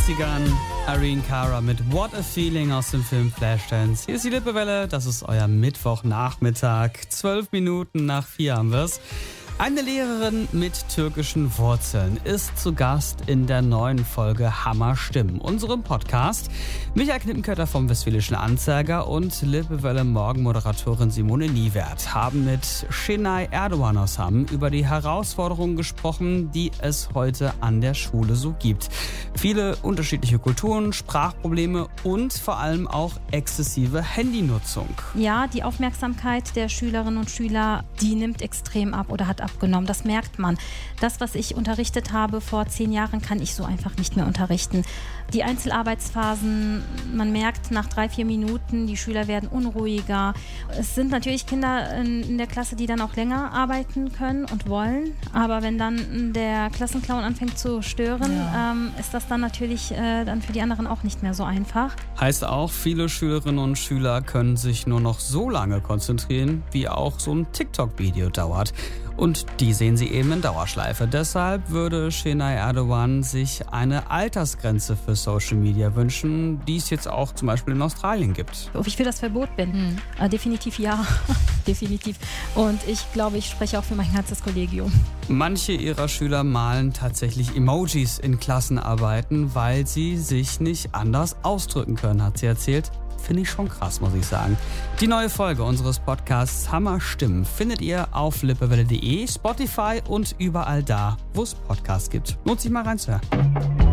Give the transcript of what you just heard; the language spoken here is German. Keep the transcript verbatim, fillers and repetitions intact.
achtzigern. Irene Cara mit What a Feeling aus dem Film Flashdance. Hier ist die Lippewelle, das ist euer Mittwochnachmittag. Zwölf Minuten nach vier haben wir's. Eine Lehrerin mit türkischen Wurzeln ist zu Gast in der neuen Folge Hammer Stimmen, unserem Podcast. Michael Knippenkötter vom Westfälischen Anzeiger und Lippewelle Morgenmoderatorin Simone Niewert haben mit Şenay Erdoğan aus Hamm über die Herausforderungen gesprochen, die es heute an der Schule so gibt. Viele unterschiedliche Kulturen, Sprachprobleme und vor allem auch exzessive Handynutzung. Ja, die Aufmerksamkeit der Schülerinnen und Schüler, die nimmt extrem ab oder hat abgenommen. Das merkt man. Das, was ich unterrichtet habe vor zehn Jahren, kann ich so einfach nicht mehr unterrichten. Die Einzelarbeitsphasen, man merkt nach drei, vier Minuten, die Schüler werden unruhiger. Es sind natürlich Kinder in der Klasse, die dann auch länger arbeiten können und wollen. Aber wenn dann der Klassenclown anfängt zu stören, ja. ähm, ist das dann natürlich äh, dann für die anderen auch nicht mehr so einfach. Heißt auch, viele Schülerinnen und Schüler können sich nur noch so lange konzentrieren, wie auch so ein TikTok-Video dauert. Und die sehen sie eben in Dauerschleife. Deshalb würde Şenay Erdoğan sich eine Altersgrenze für Social Media wünschen, die es jetzt auch zum Beispiel in Australien gibt. Ob ich für das Verbot bin? Hm. Äh, definitiv ja. Definitiv. Und ich glaube, ich spreche auch für mein ganzes Kollegium. Manche ihrer Schüler malen tatsächlich Emojis in Klassenarbeiten, weil sie sich nicht anders ausdrücken können, hat sie erzählt. Finde ich schon krass, muss ich sagen. Die neue Folge unseres Podcasts Hammer Stimmen findet ihr auf lippewelle punkt de, Spotify und überall da, wo es Podcasts gibt. Lohnt sich mal reinzuhören.